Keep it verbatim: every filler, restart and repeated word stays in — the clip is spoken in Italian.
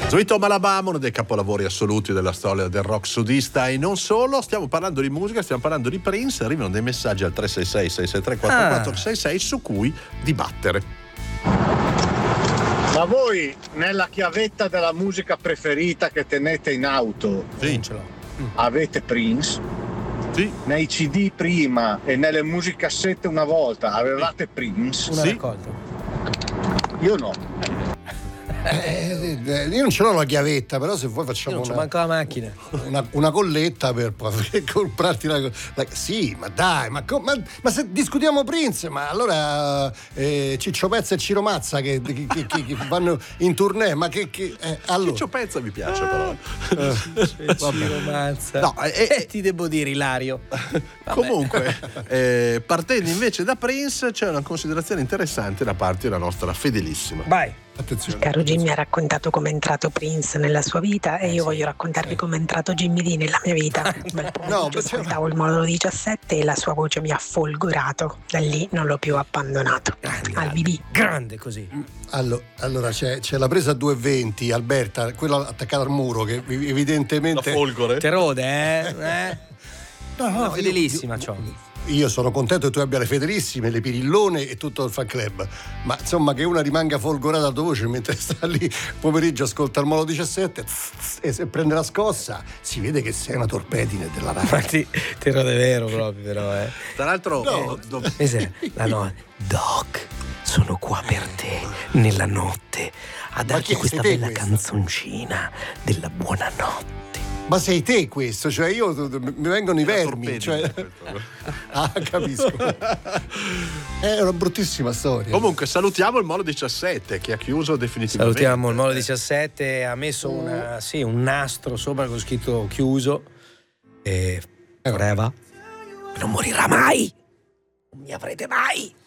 Sweet Home Alabama, uno dei capolavori assoluti della storia del rock sudista, e non solo. Stiamo parlando di musica, stiamo parlando di Prince. Arrivano dei messaggi al tre sei sei sei sei tre quattro quattro sei sei su cui dibattere. Ma voi nella chiavetta della musica preferita che tenete in auto, Sì. avete Prince? Sì. Nei C D prima e nelle musicassette una volta avevate Prince? Una Sì. raccolta. Io no. Eh, eh, io non ce l'ho la chiavetta, però se vuoi Io facciamo non c'ho una, manco la macchina. una, una colletta per, per comprarti la, la- sì, ma dai, ma, co- ma, ma se discutiamo Prince, ma allora eh, Ciccio Pezza e Ciro Mazza che, che- che- che- che vanno in tournée, ma che, che eh, allora Ciccio Pezza mi piace però. Ciro Mazza. No, eh, Eh, ti devo dire, Ilario. Vabbè. Comunque, eh, partendo invece da Prince, c'è una considerazione interessante da parte della nostra fedelissima. Vai. attenzione. Caro Jimmy ha raccontato come è entrato Prince nella sua vita e io voglio raccontarvi come è entrato Jimmy Lee nella mia vita. Un bel pomeriggio perché- ascoltavo il modulo diciassette e la sua voce mi ha folgorato. Da lì non l'ho più abbandonato. Al B B. Grande così. Allo- Allora c'è, c'è la presa a due venti, Alberta, quella attaccata al muro che La evidentemente folgore. Te rode, eh? eh? no, no, Una io- fedelissima, io, ciò. io sono contento che tu abbia le fedelissime, le pirillone e tutto il fan club, ma insomma che una rimanga folgorata a tua voce mentre sta lì pomeriggio ascolta il Molo diciassette tss, tss, e se prende la scossa si vede che sei una torpedine della radio. Infatti, te rode vero proprio, però, eh. Tra l'altro, No. eh, do- Cos'è? La no. Doc, sono qua per te, nella notte, a darti chi è? questa Sei te bella questo? canzoncina della buonanotte. Ma sei te questo, cioè io mi vengono i vermi, torpedine, cioè... questo. ah, capisco. È una bruttissima storia. Comunque salutiamo il Molo diciassette che ha chiuso definitivamente. Salutiamo il Molo diciassette, ha messo una, sì, un nastro sopra con scritto chiuso e forever non morirà mai, non mi avrete mai.